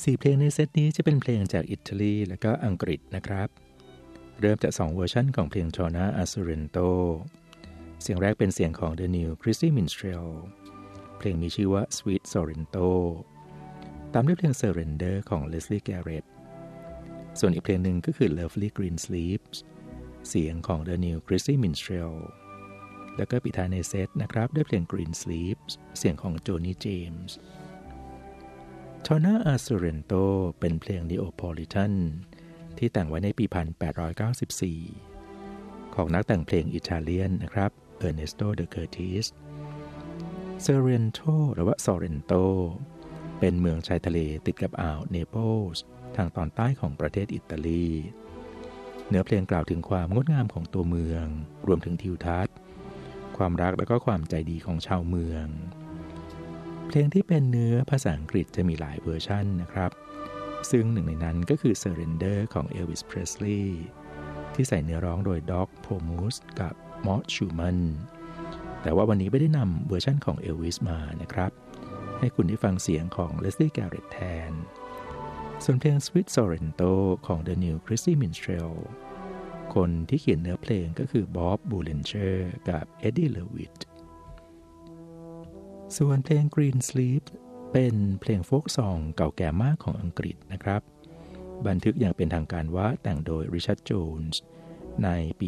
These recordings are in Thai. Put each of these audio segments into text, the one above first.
4 เพลงในเซตนี้จะเป็นเพลงจากอิตาลีและก็อังกฤษนะครับเริ่มจาก2 เวอร์ชันของเพลง Torna a Sorrento เสียงแรกเป็นเสียงของ The New Christy Minstrel เพลงมีชื่อว่า Sweet Sorrento ตามด้วยเพลง Surrender ของ Leslie Garrett ส่วนอีกเพลงหนึ่งก็คือ Lovely Green Sleeps เสียงของ The New Christy Minstrel แล้วก็ปิดท้ายในเซตนะครับด้วยเพลง Green Sleeps เสียงของ Joni James Torna a Sorrento เป็นเพลง Neapolitan ที่แต่งไว้ในปี 1894 ของนักแต่งเพลงอิตาเลียนนะครับ Ernesto de Curtis Sorrento หรือว่า Sorrento เป็นเมืองชายทะเลติดกับอ่าวเนเปิลส์ทางตอนใต้ของประเทศอิตาลีเนื้อเพลงกล่าวถึงความงดงามของตัวเมืองรวมถึงทิวทัศน์ความรักและก็ความใจดีของชาวเมืองเพลงที่เป็นเนื้อภาษาอังกฤษจะมีหลายเวอร์ชันนะครับซึ่งหนึ่งในนั้นก็คือ Surrender ของ Elvis Presley ที่ใส่เนื้อร้องโดย Doc Pomus กับ Mort Schumann แต่ว่าวันนี้ไม่ได้นำเวอร์ชันของ Elvis มานะครับให้คุณได้ฟังเสียงของ Leslie Garrett แทนส่วนเพลง Sweet Sorrento ของ The New Christy Minstrel คนที่เขียนเนื้อเพลงก็คือ Bob Bullinger กับ Eddie Levittส่วนเพลง Green Sleep เป็นเพลงโฟล์กซองเก่าแก่มากของอังกฤษนะครับบันทึกอย่างเป็นทางการว่าแต่งโดย Richard Jones ในปี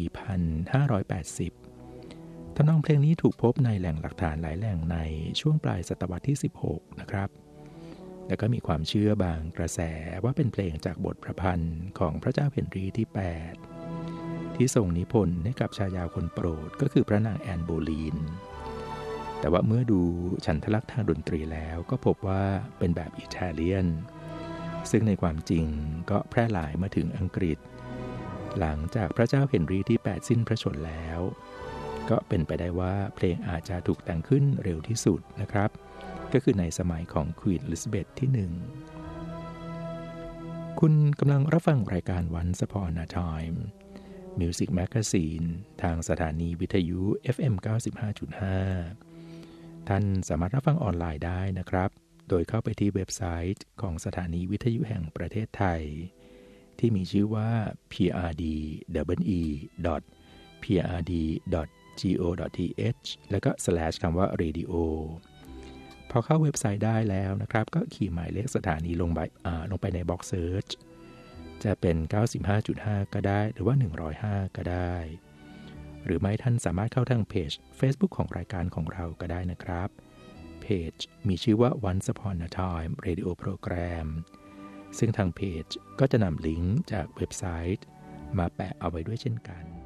1580 ทำนองเพลงนี้ถูกพบในแหล่งหลักฐานหลายแหล่งในช่วงปลายศตวรรษที่ 16 นะครับแล้วก็มีความเชื่อบางกระแสว่าเป็นเพลงจากบทประพันธ์ของพระเจ้าเฮนรีที่ 8 ที่ทรงนิพนธ์ให้กับชายาคนโปรดก็คือพระนางแอนโบลีนแต่ว่าเมื่อดูฉันทลักษณ์ทางดนตรีแล้วก็พบว่าเป็นแบบอิตาเลียนซึ่งในความจริงก็แพร่หลายมาถึงอังกฤษหลังจากพระเจ้าเฮนรีที่ 8 สิ้นพระชนม์แล้วก็เป็นไปได้ว่าเพลงอาจจะถูกแต่งขึ้นเร็วที่สุดนะครับก็คือในสมัยของควีนอลิซาเบธที่ 1คุณกำลังรับฟังรายการ Once Upon a Time Music Magazine ทางสถานีวิทยุ FM 95.5 ท่านสามารถรับฟังออนไลน์ได้นะครับโดยเข้าไปที่เว็บไซต์ของสถานีวิทยุแห่งประเทศไทยที่มีชื่อว่า prd.prd.go.th แล้วก็ / คำว่า radio พอเข้าเว็บไซต์ได้แล้วนะครับก็ขีดหมายเลขสถานีลงไปในบ็อกซ์เซิร์ชจะเป็น 95.5 ก็ได้หรือว่า 105 ก็ได้หรือไม่ท่านสามารถเข้าทางเพจ Facebook ของรายการของเราก็ได้นะครับเพจมีชื่อว่า Once Upon a Time Radio Program ซึ่งทางเพจก็จะนำลิงก์จากเว็บไซต์มาแปะเอาไว้ด้วยเช่นกัน